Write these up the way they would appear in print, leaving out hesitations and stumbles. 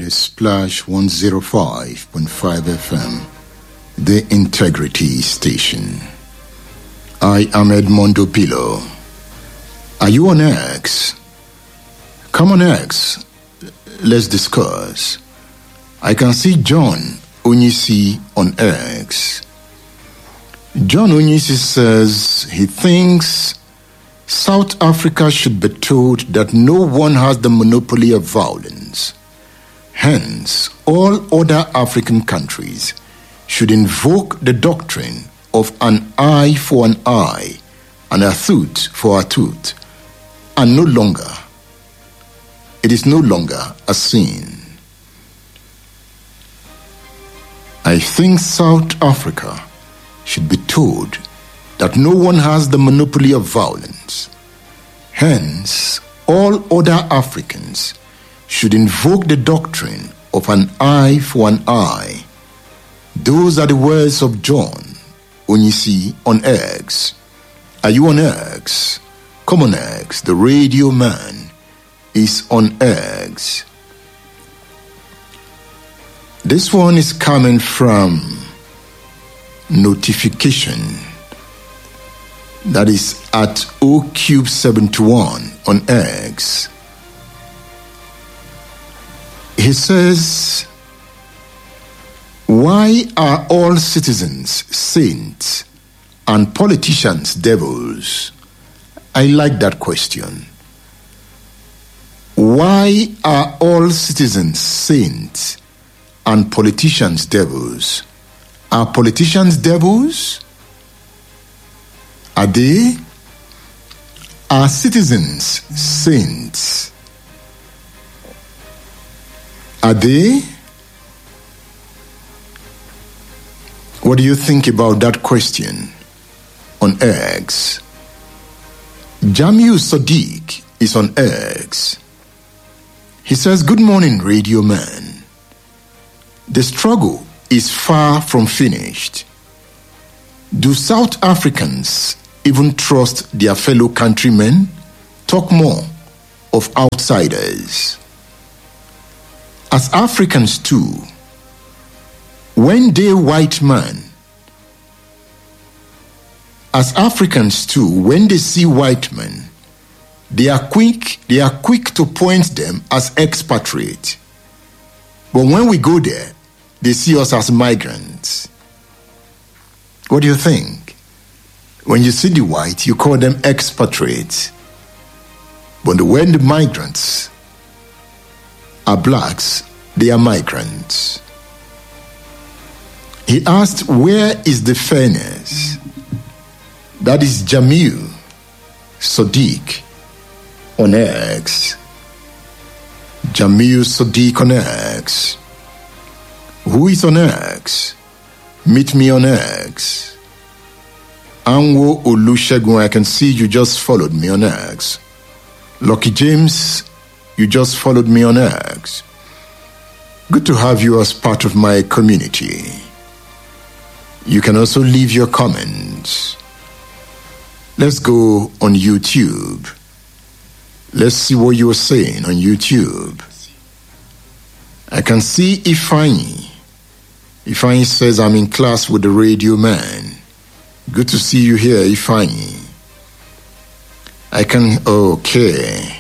It is Splash 105.5 FM, the Integrity Station. I am Edmondo Pillow. Are you on X? Come on X. Let's discuss. I can see John Onyisi on X. John Onyisi says he thinks South Africa should be told that no one has the monopoly of violence. Hence, all other African countries should invoke the doctrine of an eye for an eye and a tooth for a tooth, and it is no longer a sin. I think South Africa should be told that no one has the monopoly of violence. Hence, all other Africans should invoke the doctrine of an eye for an eye. Those are the words of John Onyisi on X. Are you on X? Come on X. The radio man is on X. This one is coming from Notification. That is at OCube71 on X. He says, why are all citizens saints and politicians devils? I like that question. Why are all citizens saints and politicians devils? Are politicians devils? Are they? Are citizens saints? Are they? What do you think about that question on X? Jamiu Sadiq is on X. He says, good morning, radio man. The struggle is far from finished. Do South Africans even trust their fellow countrymen? Talk more of outsiders. As Africans too, when they see white men, they are quick to point them as expatriates. But when we go there, they see us as migrants. What do you think? When you see the white, you call them expatriates. But when the migrants are blacks, they are migrants. He asked, where is the fairness? That is Jamil Sadiq on X. Jamil Sadiq on X. Who is on X? Meet me on X. Anwo Olusegun, I can see you just followed me on X. Lucky James, you just followed me on X. Good to have you as part of my community. You can also leave your comments. Let's go on YouTube. Let's see what you're saying on YouTube. I can see Ifeanyi. Ifeanyi says, I'm in class with the radio man. Good to see you here, Ifeanyi. Okay.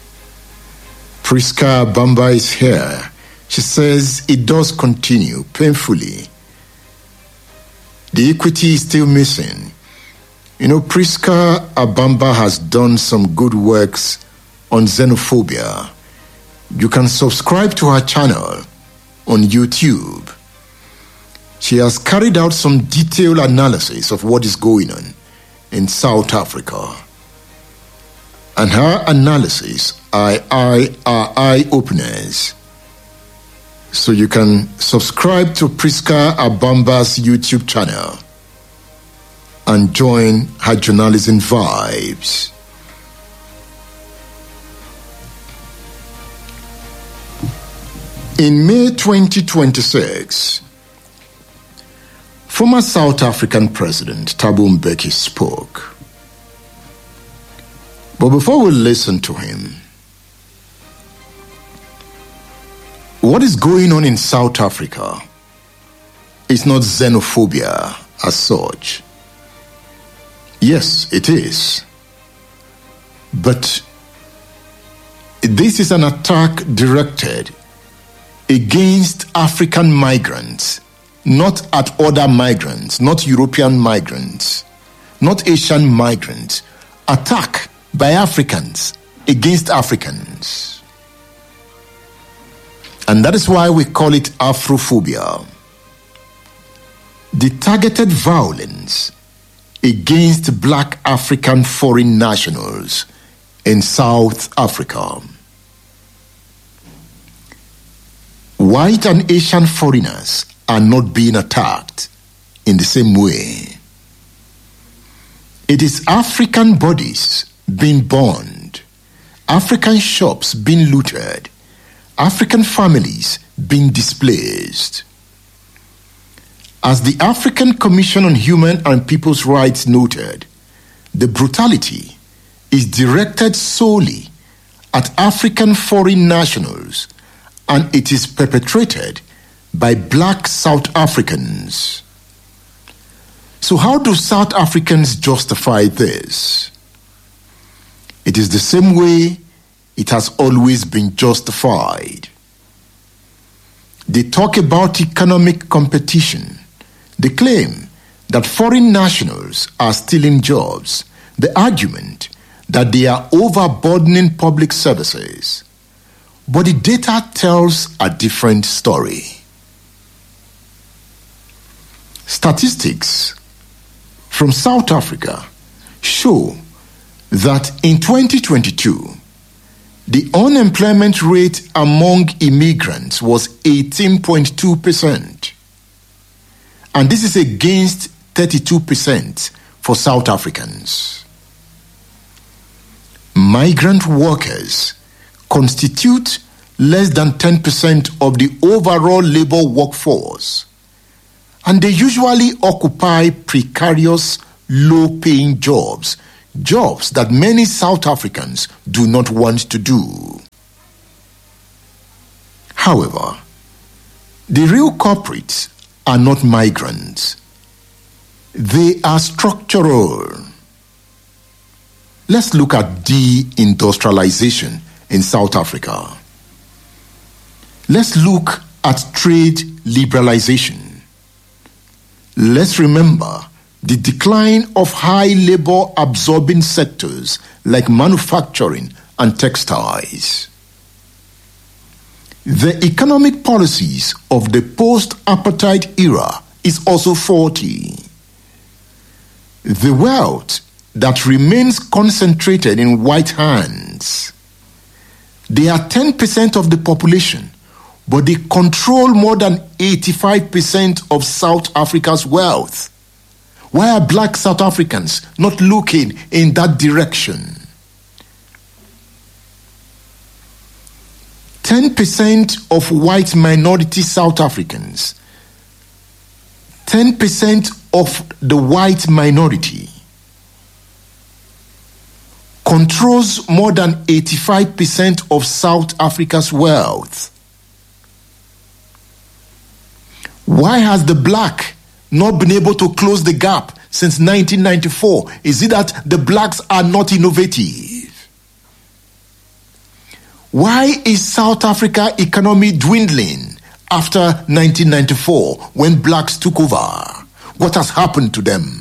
Priska Bamba is here. She says, it does continue painfully. The equity is still missing. You know, Priska Abamba has done some good works on xenophobia. You can subscribe to her channel on YouTube. She has carried out some detailed analysis of what is going on in South Africa. And her analysis are eye-openers. So you can subscribe to Priska Abamba's YouTube channel and join her journalism vibes. In May 2026, former South African President Thabo Mbeki spoke. But before we listen to him, What is going on in South Africa is not xenophobia as such. Yes, it is. But this is an attack directed against African migrants, not at other migrants, not European migrants, not Asian migrants. Attack by Africans against Africans. And that is why we call it Afrophobia. The targeted violence against black African foreign nationals in South Africa. White and Asian foreigners are not being attacked in the same way. It is African bodies being burned, African shops being looted, African families being displaced. As the African Commission on Human and People's Rights noted, the brutality is directed solely at African foreign nationals, and it is perpetrated by black South Africans. So how do South Africans justify this? It is the same way it has always been justified. They talk about economic competition. They claim that foreign nationals are stealing jobs. The argument that they are overburdening public services. But the data tells a different story. Statistics from South Africa show that in 2022, the unemployment rate among immigrants was 18.2%. And this is against 32% for South Africans. Migrant workers constitute less than 10% of the overall labor workforce, and they usually occupy precarious, low-paying jobs that many South Africans do not want to do. However, the real culprits are not migrants. They are structural. Let's look at deindustrialization in South Africa. Let's look at trade liberalization. Let's remember the decline of high labor absorbing sectors like manufacturing and textiles. The economic policies of the post-apartheid era is also faulty. The wealth that remains concentrated in white hands. They are 10% of the population, but they control more than 85% of South Africa's wealth. Why are black South Africans not looking in that direction? 10% of white minority South Africans, 10% of the white minority controls more than 85% of South Africa's wealth. Why has the black not been able to close the gap since 1994? Is it that the blacks are not innovative? Why is South Africa economy dwindling after 1994 when blacks took over? What has happened to them?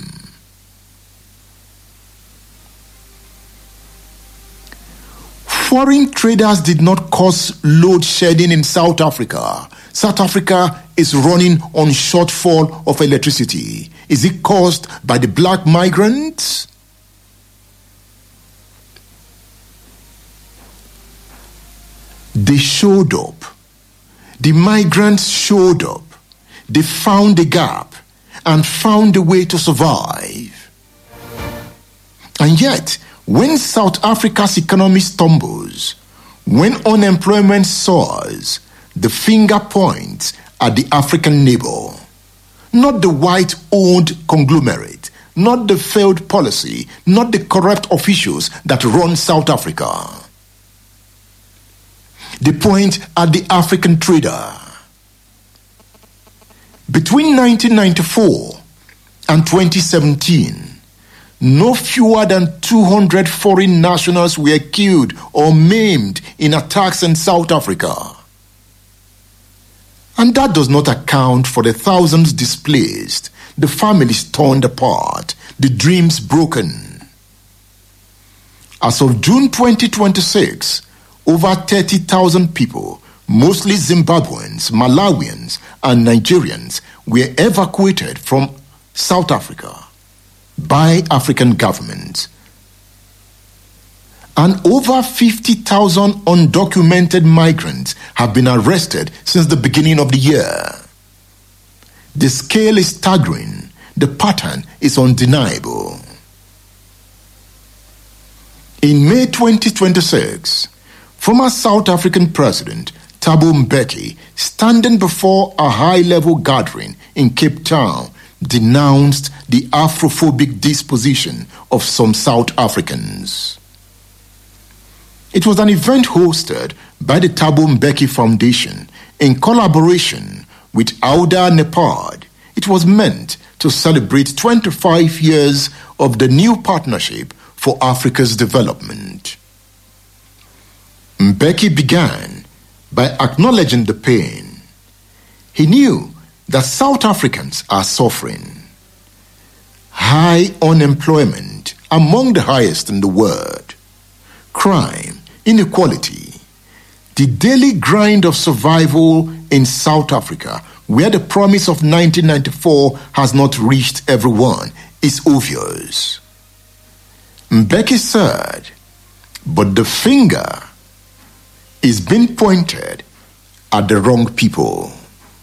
Foreign traders did not cause load shedding in South Africa. South Africa is running on shortfall of electricity. Is it caused by the black migrants? They showed up. The migrants showed up. They found a gap and found a way to survive. And yet, when South Africa's economy stumbles, when unemployment soars, the finger points at the African neighbor, not the white-owned conglomerate, not the failed policy, not the corrupt officials that run South Africa. They point at the African trader. Between 1994 and 2017, no fewer than 200 foreign nationals were killed or maimed in attacks in South Africa. And that does not account for the thousands displaced, the families torn apart, the dreams broken. As of June 2026, over 30,000 people, mostly Zimbabweans, Malawians, and Nigerians, were evacuated from South Africa by African governments. And over 50,000 undocumented migrants have been arrested since the beginning of the year. The scale is staggering. The pattern is undeniable. In May 2026, former South African President Thabo Mbeki, standing before a high-level gathering in Cape Town, denounced the Afrophobic disposition of some South Africans. It was an event hosted by the Thabo Mbeki Foundation in collaboration with Auda Nepad. It was meant to celebrate 25 years of the new partnership for Africa's development. Mbeki began by acknowledging the pain. He knew that South Africans are suffering. High unemployment, among the highest in the world. Crime, inequality. The daily grind of survival in South Africa, where the promise of 1994 has not reached everyone, is obvious. Mbeki said, but the finger is being pointed at the wrong people.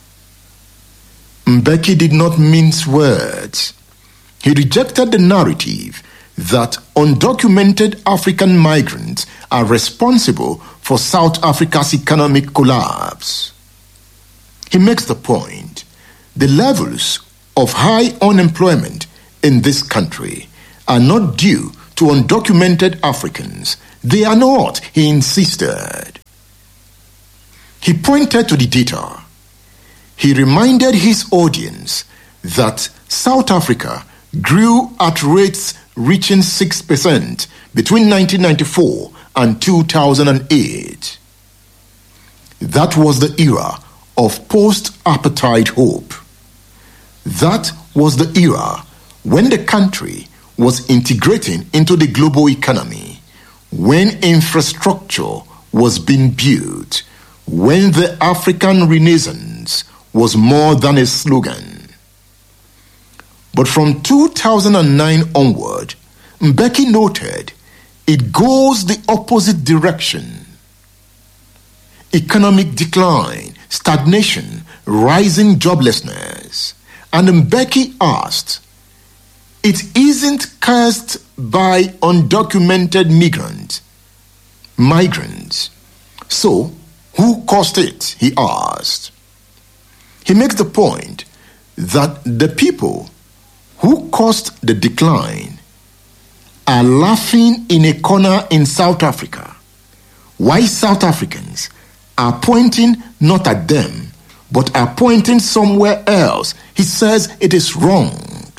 Mbeki did not mince words. He rejected the narrative that undocumented African migrants are responsible for South Africa's economic collapse. He makes the point, the levels of high unemployment in this country are not due to undocumented Africans. They are not, he insisted. He pointed to the data. He reminded his audience that South Africa grew at rates reaching 6% between 1994 and 2008. That was the era of post-apartheid hope. That was the era when the country was integrating into the global economy, when infrastructure was being built, when the African Renaissance was more than a slogan. But from 2009 onward, Mbeki noted it goes the opposite direction. Economic decline, stagnation, rising joblessness. And Mbeki asked, it isn't caused by undocumented migrants. So, who caused it? He asked. He makes the point that the people who caused the decline are laughing in a corner in South Africa, while South Africans are pointing not at them, but are pointing somewhere else. He says it is wrong.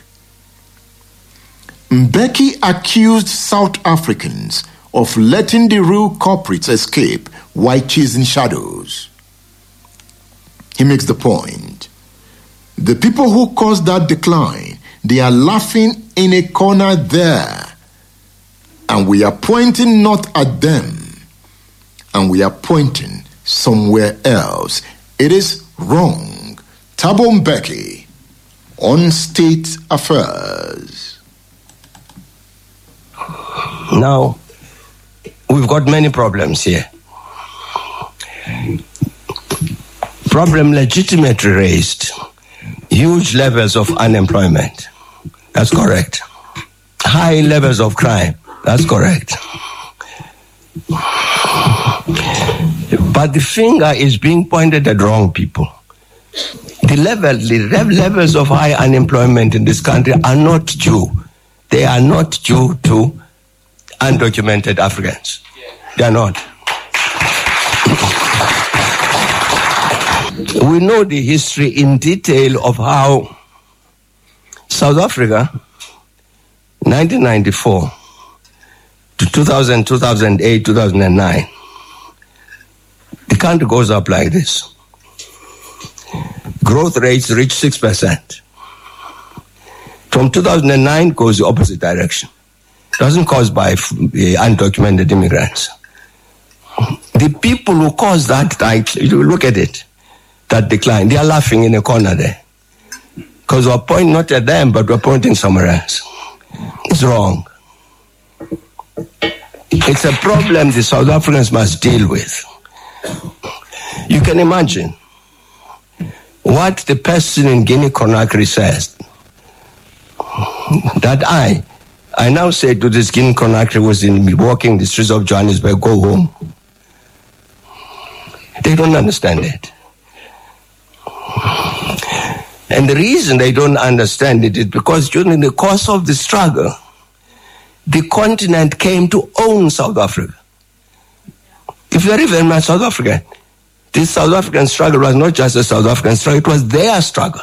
Mbeki accused South Africans of letting the real culprits escape while chasing shadows. He makes the point. The people who caused that decline, they are laughing in a corner there. And we are pointing not at them. And we are pointing somewhere else. It is wrong. Thabo Mbeki on State Affairs. Now, we've got many problems here. Problem legitimately raised. Huge levels of unemployment. That's correct. High levels of crime. That's correct. But the finger is being pointed at wrong people. The levels of high unemployment in this country are not due. They are not due to undocumented Africans. They are not. We know the history in detail of how South Africa, 1994 to 2000, 2008, 2009, the country goes up like this. Growth rates reach 6%. From 2009 goes the opposite direction. Doesn't caused by undocumented immigrants. The people who caused that, you look at it, that decline, they are laughing in a corner there. Because we're pointing not at them, but we're pointing somewhere else. It's wrong. It's a problem the South Africans must deal with. You can imagine what the person in Guinea-Conakry says. That I now say to this Guinea-Conakry who was walking the streets of Johannesburg, go home. They don't understand it. And the reason they don't understand it is because during the course of the struggle, the continent came to own South Africa. If very, very much South African, this South African struggle was not just a South African struggle, it was their struggle.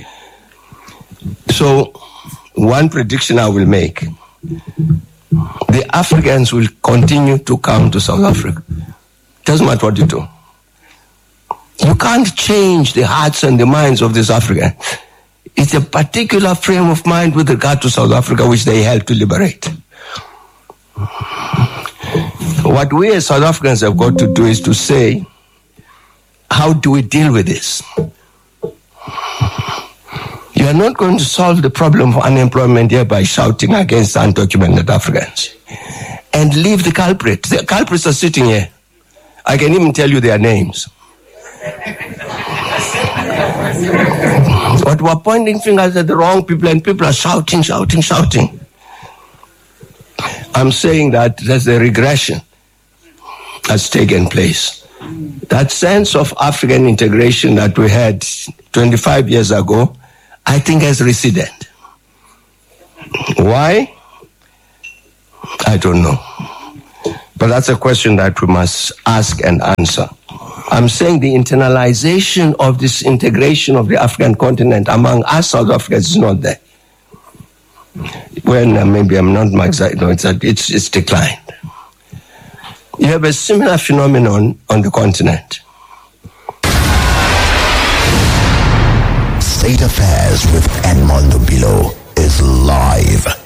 So, one prediction I will make, the Africans will continue to come to South Africa. Doesn't matter what you do. You can't change the hearts and the minds of this African. It's a particular frame of mind with regard to South Africa which they help to liberate. What we as South Africans have got to do is to say, how do we deal with this? You are not going to solve the problem of unemployment here by shouting against undocumented Africans and leave the culprits. The culprits are sitting here. I can even tell you their names. But we're pointing fingers at the wrong people and people are shouting. I'm saying that there's a regression that's taken place. That sense of African integration that we had 25 years ago, I think has receded. Why? I don't know. But that's a question that we must ask and answer. I'm saying the internalization of this integration of the African continent among us South Africans is not there. Well, maybe I'm not exact. No, it's declined. You have a similar phenomenon on the continent. State Affairs with Edmond Bilo is live